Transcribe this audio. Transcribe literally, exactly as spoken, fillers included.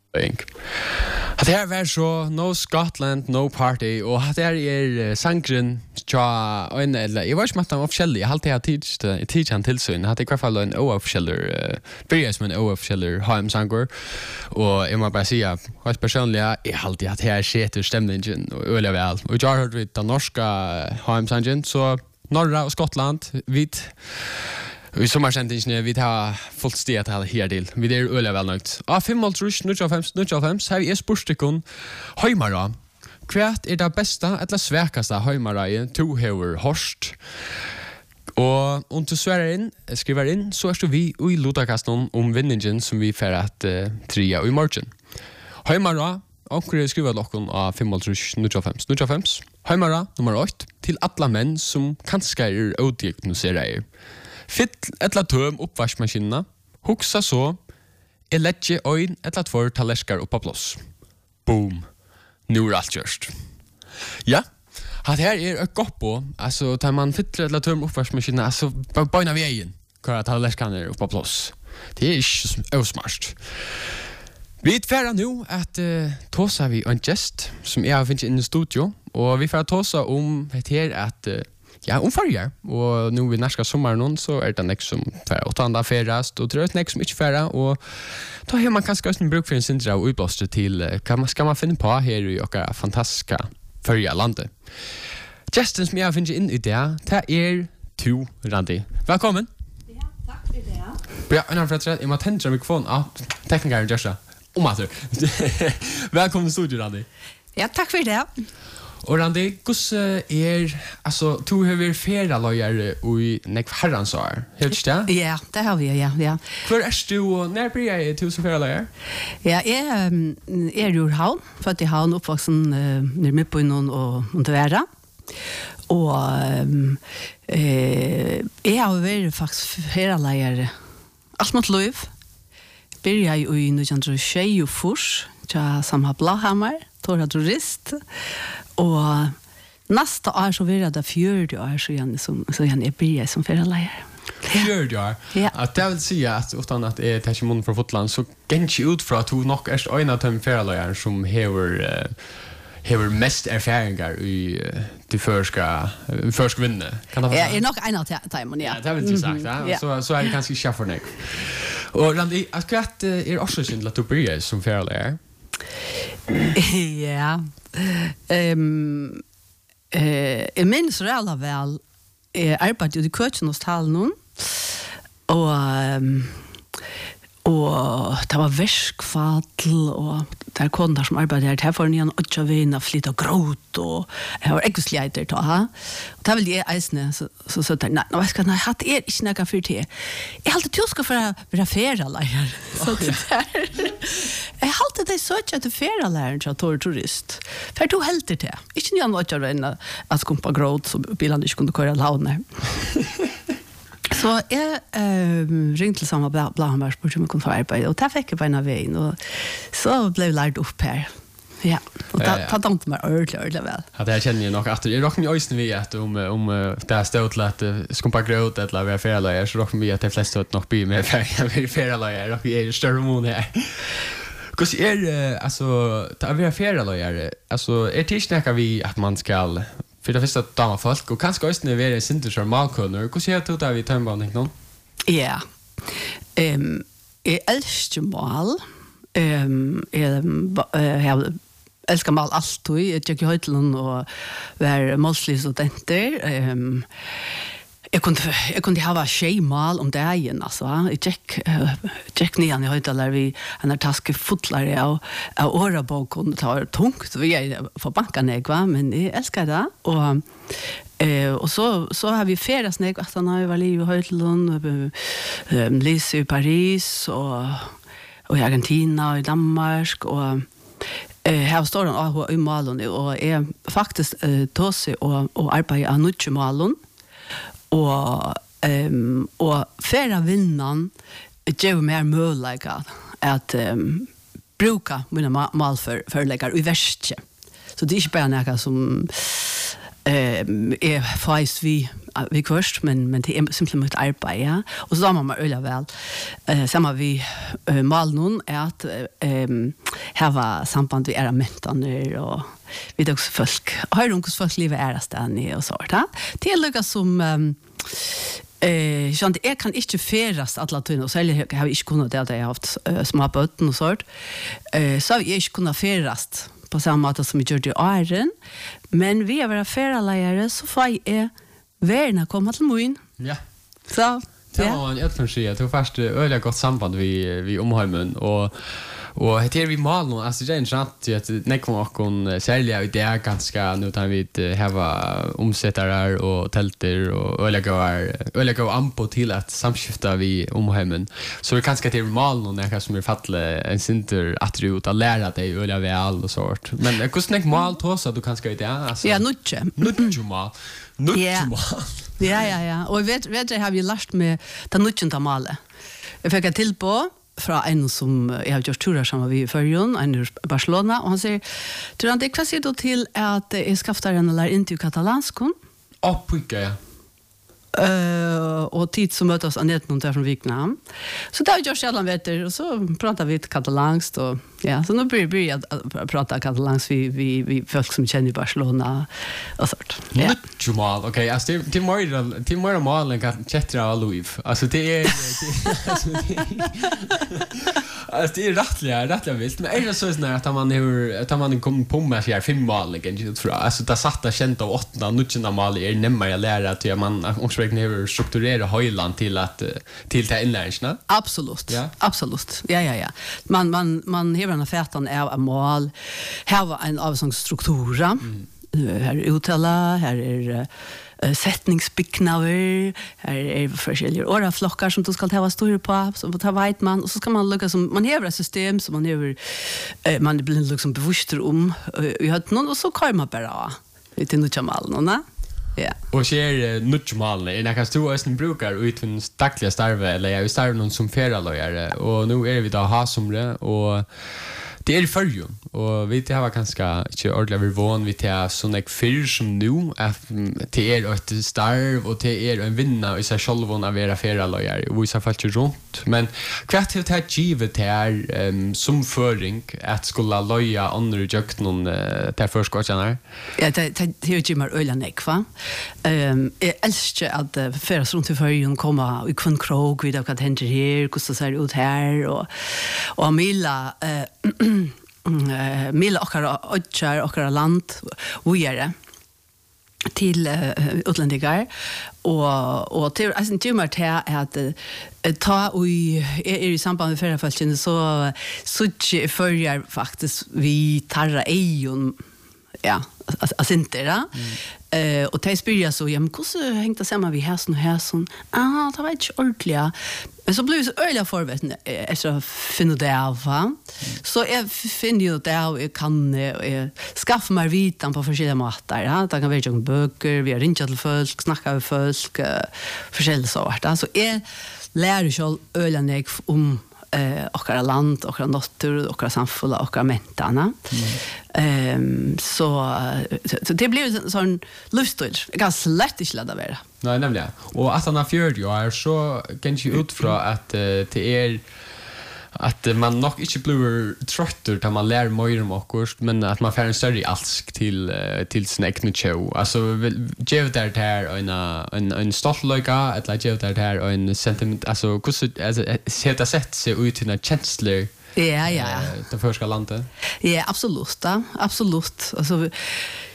Att här var så No Scotland, No Party och att här är sangren tja en eller jag var ju smatt av officiell jag alltid har teach teach han till syn hade i alla fall en officiell börja som en officiell hem sanger och jag måste bara säga har personligen jag alltid att här shit stämningen och öliga väl och jag har hört vid den norska hem sangren så norra och Skottland vid Vi sommarsändningen vi tar fullt sted till här till. Vi är öliga välnöjt. Ja, fem mål trusch, nu tjugofem, nu tjugofem. Här är sportstycken. Heimara. Kvart är det bästa eller svärkaste heimara to hever horst. Och om du svärar in, skriver in, så är vi i Lotakasten om vinningen som vi får att uh, trea i morgon. Heimara. Onkel skriver locken av fem mål trusch, nu tjugofem, nu tjugofem. Heimara nummer åtta till alla män som kanske är odiagnoserade. Fitt etla tøm oppvaskmaskina. Huxa så. Jeg letje øyn etla tvår tallerskar oppa plås. Boom. Nu er alt gjørst. Ja. At her er et godt på. Altså, tar man fitt etla tøm oppvaskmaskina, altså, bøyna veien. Hva tallerskan er oppa plås. Det er ikke osmart. Vi er færre nå at uh, tåsa vi en gest som jeg har finnet inn i studio. Og vi får tåsa om det her at uh, Ja, om farger. Og nu vid nærska sommaren så er det nek som færre åttanda færast, og det er nek som ikke færre, og da har man kanskje også en bruk for en sindra og utblåste til hva man skal man finne på her i okkar fantastiska farger landet. Gesten som jeg har finnet inn i det, det er to, Randi. Velkommen. Ja, takk for det. Ja, en annen fredsrett, jeg må tendre mikrofonen av teknikeren Joshua. Om at du. Velkommen til studiet, Randi. Ja, takk for det. Och Randi, hur är alltså två över flera lojare i nek herrans år. Helt det? Ja, det har vi ja, ja. För är du och när blir jag två så flera lojare? Ja, jag är ur havn, för att jag har en uppvuxen när mitt på någon och inte vara. Och eh jag har varit faktiskt flera lojare. Allt mot lov. Börjar jag i nittonhundratjugofyra tjej och fors, jag samma Blahammar, Tora turist. Och nästa år så vill det fjärde år så igen som så igen är blir som förälder. Fjärde år. Ja. Att det vill säga att utan att det är tashimon från Fotland så gänge ut från att hon nog är en av de föräldrarna som hever hever mest erfarenheter i det förska förska vinna. Kan det vara? Ja, är nog en av timon ja. Ja, det vill jag säga. Ja. Så så är det kanske chef för dig. Och Randi, att kvart är också synd att du blir som förälder. Ja. Ehm eh jag minns reella väl eh arbetade i köken hos Talnon och och det var väskfall och där kom där som arbetade här för en åtta vänner flytta gråt och jag var exklusiv då ha och det vill jag isne så så så där nej vad ska jag hade är inte några för det jag hade du ska för vara färalejer så där jag hade det så att det färalejer så tor turist för du helt det inte ni andra vänner att kompa gråt så bilen inte kunde köra låna. Så jag eh ringde till samma Blahammar på som kunde få arbete och där fick jag på en väg och så blev lärt upp här. Ja, och det tar inte mer ordentligt väl. Ja, det känner jag nog att det är dock ni ösnen vi att om om det står till att skumpa gröt eller vara färla så dock vi att de flesta nog blir med färla färla och vi är större mån här. Hur är alltså att vara färla alltså är det snacka vi att man ska för det första damma folk och kanske också när vi är synter som malkunder. Hur ser det ut där vi tar på någon? Ja. Ehm är älskar mal. Ehm är jag älskar mal allt och jag tycker höjtlen och var mostly studenter. Ehm Jag kunde jag kunde ha schemal om dagen alltså jag check check ner i höjtalar vi en taske fotlare och och åra bok kunde ta tungt vi är för banken jag va men jag älskar det och eh och så så har vi färdas när att han har varit i höjtlan Lise i Paris och och i Argentina och i Danmark och eh här står han i Malon och är faktiskt tåse och och arbetar i Nuche Malon. Og ehm og færra vinnan gjør mer möjliga at ehm bruka mina mal för förläggar i värste. Så det är inte bara något som ehm är fast vi vi först men men det är simpelt mitt arbete ja och så samma med öla väl eh samma vi eh, mal någon är att ehm här var samband vi är mentan och vi det också folk har de folk livet är stan och så där till lucka som um, Eh, jag jag kan inte färdas alla tiden och sälja har jag inte kunnat det jag har haft uh, små botten och sånt. Eh så jag inte kunnat färdas på samma sätt som vi gjorde i Iron, men vi är våra färalejare så får jag värna komma till mun. Ja. Så det var en jätteförskil. Det var först öliga gott samband vi vi omheimen och och heter vi mal nu alltså det är intressant att när kommer och sälja det är ganska nu tar vi ha omsättare och tälter och öliga öliga ampo till att samskifta vi omheimen så det kanske till mal nu när som är falle en center attribut att lära dig öliga väl och sånt men hur snack mal tås att du kanske det alltså ja nutche nutche mal nutche mal ja ja ja och vet vet jag har ju lärt med den nutchen male jag fick ett till på fra en som jeg har gjort turer sammen vi i Førjøen, en i Barcelona, og han sier, tror han, det hva sier du til at jeg skafter en eller inn til katalanskon? Å, pykka, ja. Uh, og tid så møter oss Annette noen der fra Vikna. Så det har vi gjort sjelden vetter, og så prater vi katalansk, og ja, så nå blir vi att prata katalansk vi, vi, vi folk som känner i Barcelona och sånt. Ja. Jumal, okej, alltså det det mer det mer mal kan chatta Louis. Alltså det är alltså det alltså det är rättliga rättliga vilt, men är det så snart att man hur att man kommer på med sig fem mal igen tror jag. Alltså det satta känt av åtta nutchen mal är nämmer jag lära att man också hur strukturera höjland till att till till inlärningarna. Absolut. Ja. Absolut. Ja ja ja. Man man man hever en färtan är av mål. Här var en av sån struktur. Mm. Här är uttala, här är uh, sättningsbyggnader, här är forskjellige åraflockar som du ska ta stor på, så ta vet man och så ska man lucka som man hever ett system som man hever uh, man blir liksom bevisst om vi har någon och så kan man bara lite nutcha mal nåna. Ja. Och sker nutchmal är när stor östen brukar ut från dagliga starve eller jag starvar någon som feralojare och nu är vi då ha somre och det är för ju och vi det har ganska inte ordentligt van vi tar såna fyr som nu att det är ett starv och det är en vinna i sig själv och vara feralojare och vi så fallt runt men kvart det här givet här um, som föring att skulle loja andra jukt någon uh, där förskottarna. Ja, det det det är ju mer ölanek va. Ehm jag älskar att föras runt till förjun komma i kun krog vid att händer här, hur så ser ut här och och Amila eh Uh, Milla och ochar och land vi är det till uh, utländigar och och till alltså inte mer till att uh, ta och är i samband med förfallen så så förjar faktiskt vi tarra ejon ja alltså inte det eh och det spyr så jag hur hängt det samman vi här sån här sån ah det var inte ordentligt men så blev så öliga förvet efter finna det av va så jag finner ju det jag kan jag skaffa mig vitan på olika matar ja det kan vara ju böcker vi har ringt till folk snacka med folk olika sorter alltså är lär ju själv öliga om eh och land och natur och samfulla och mentarna. Ehm mm. um, så, så det blev en sån luststil. Ganska lätt att ladda vara. Nej, nämligen. Och att han har fjörd ju är så kan ju utfra att uh, det är att man nog inte blir tröttur när man lär mer om okkur men att man får en större alsk till uh, till sin egen show. Alltså ge det här en en en stoltlöka eller ge det här en sentiment alltså hur alltså sätta sätt sig ut i en känsla. Ja ja. Det första landet. Ja, absolut. Da. Absolut. Alltså